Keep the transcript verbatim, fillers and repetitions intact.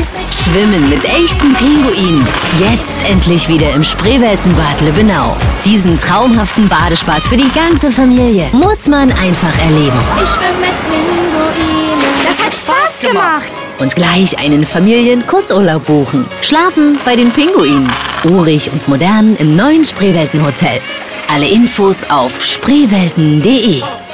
aus. Schwimmen mit echten Pinguinen. Jetzt endlich wieder im Spreeweltenbad Lübbenau. Diesen traumhaften Badespaß für die ganze Familie muss man einfach erleben. Ich schwimme mit Pinguinen. Das hat Spaß gemacht. Und gleich einen Familien-Kurzurlaub buchen. Schlafen bei den Pinguinen. Urig und modern im neuen Spreeweltenhotel. Alle Infos auf spreewelten punkt de.